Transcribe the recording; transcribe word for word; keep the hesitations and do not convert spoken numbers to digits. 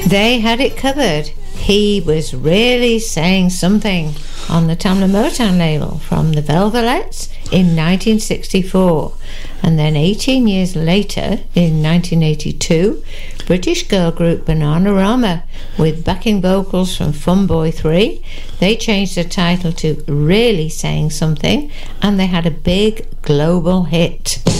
They had it covered. He was really saying something on the Tamla Motown label from the Velvelettes in nineteen sixty-four. And then eighteen years later, in nineteen eighty-two, British girl group Bananarama, with backing vocals from Fun Boy three, they changed the title to Really Saying Something, and they had a big global hit.